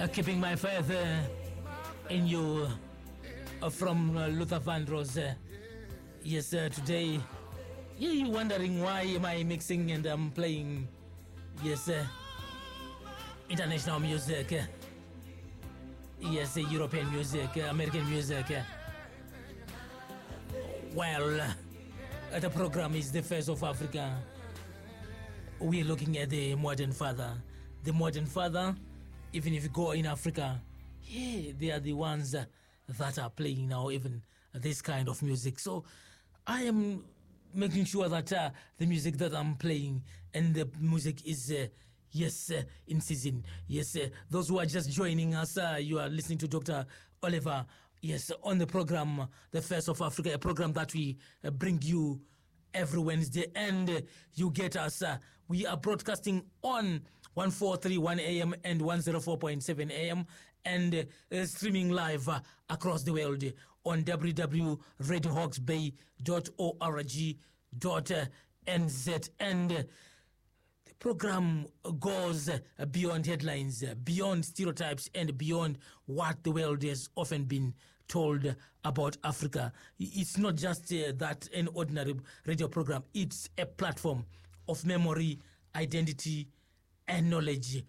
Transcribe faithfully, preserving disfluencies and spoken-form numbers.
Uh, keeping my faith uh, in you uh, from uh, Luther Vandross. Uh, yes, uh, today, yeah, you wondering why am I mixing and I'm playing, yes, uh, international music, uh, yes, uh, European music, uh, American music. Uh, well, uh, the program is the Face of Africa. We're looking at the modern father. The modern father, even if you go in Africa, yeah, they are the ones uh, that are playing now even this kind of music. So I am making sure that uh, the music that I'm playing and the music is, uh, yes, uh, in season. Yes, uh, those who are just joining us, uh, you are listening to Doctor Oliver, yes, on the program, The Face of Africa, a program that we uh, bring you every Wednesday, and uh, you get us. Uh, we are broadcasting on one four three one A M and one oh four point seven A M, and uh, uh, streaming live uh, across the world on w w w dot radio hawks bay dot org dot n z. And uh, the program goes uh, beyond headlines, uh, beyond stereotypes, and beyond what the world has often been told about Africa. It's not just uh, that an ordinary radio program. It's a platform of memory, identity, and knowledge